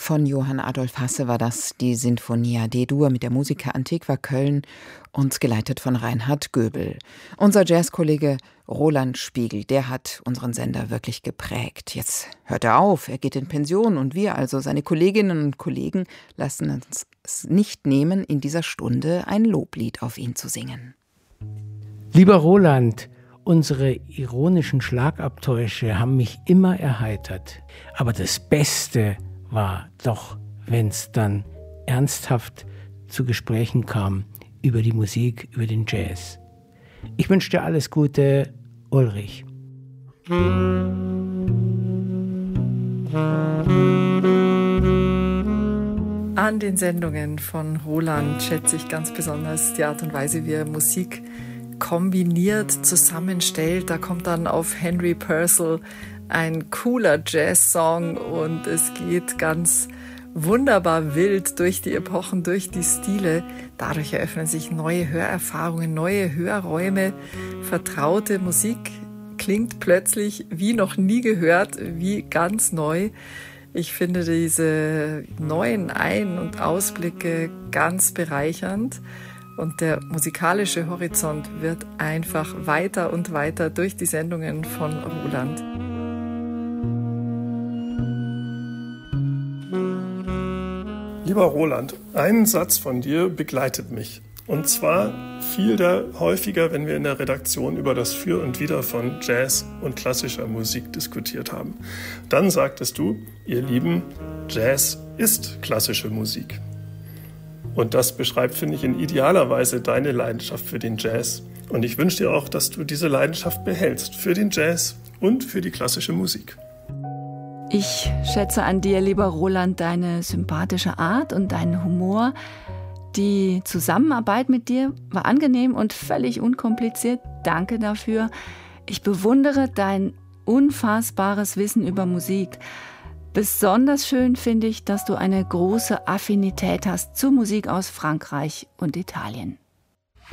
Von Johann Adolf Hasse war das die Sinfonia D-Dur mit der Musica Antiqua Köln und geleitet von Reinhard Göbel. Unser Jazzkollege Roland Spiegel, der hat unseren Sender wirklich geprägt. Jetzt hört er auf, er geht in Pension und wir, also seine Kolleginnen und Kollegen, lassen uns es nicht nehmen, in dieser Stunde ein Loblied auf ihn zu singen. Lieber Roland, unsere ironischen Schlagabtäusche haben mich immer erheitert. Aber das Beste war doch, wenn es dann ernsthaft zu Gesprächen kam über die Musik, über den Jazz. Ich wünsche dir alles Gute, Ulrich. An den Sendungen von Roland schätze ich ganz besonders die Art und Weise, wie er Musik kombiniert, zusammenstellt. Da kommt dann auf Henry Purcell ein cooler Jazz-Song und es geht ganz wunderbar wild durch die Epochen, durch die Stile. Dadurch eröffnen sich neue Hörerfahrungen, neue Hörräume. Vertraute Musik klingt plötzlich wie noch nie gehört, wie ganz neu. Ich finde diese neuen Ein- und Ausblicke ganz bereichernd. Und der musikalische Horizont wird einfach weiter und weiter durch die Sendungen von Roland. Lieber Roland, ein Satz von dir begleitet mich. Und zwar fiel der häufiger, wenn wir in der Redaktion über das Für und Wider von Jazz und klassischer Musik diskutiert haben. Dann sagtest du, ihr Lieben, Jazz ist klassische Musik. Und das beschreibt, finde ich, in idealer Weise deine Leidenschaft für den Jazz. Und ich wünsche dir auch, dass du diese Leidenschaft behältst für den Jazz und für die klassische Musik. Ich schätze an dir, lieber Roland, deine sympathische Art und deinen Humor. Die Zusammenarbeit mit dir war angenehm und völlig unkompliziert. Danke dafür. Ich bewundere dein unfassbares Wissen über Musik. Besonders schön finde ich, dass du eine große Affinität hast zur Musik aus Frankreich und Italien.